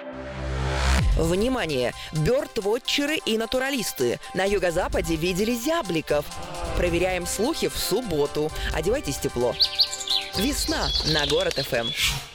Внимание! Бёрдвотчеры и натуралисты. На юго-западе видели зябликов. Проверяем слухи в субботу. Одевайтесь тепло. Весна на Город ФМ.